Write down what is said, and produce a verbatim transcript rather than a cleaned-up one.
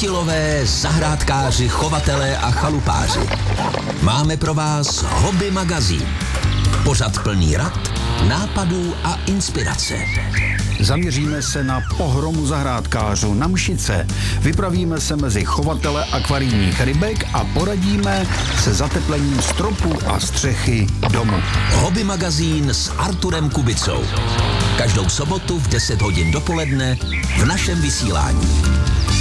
Chytilové, zahrádkáři, chovatelé a chalupáři. Máme pro vás Hobby magazín. Pořad plný rad, nápadů a inspirace. Zaměříme se na pohromu zahrádkářů na Mšice. Vypravíme se mezi chovatele akvarijních rybek a poradíme se zateplením stropů a střechy domu. Hobby magazín s Arturem Kubicou. Každou sobotu v deset hodin dopoledne v našem vysílání.